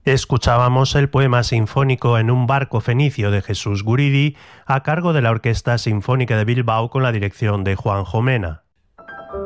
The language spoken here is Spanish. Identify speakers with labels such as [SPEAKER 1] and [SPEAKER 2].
[SPEAKER 1] Escuchábamos el poema sinfónico En un barco fenicio de Jesús Guridi, a cargo de la Orquesta Sinfónica de Bilbao con la dirección de Juanjo Mena.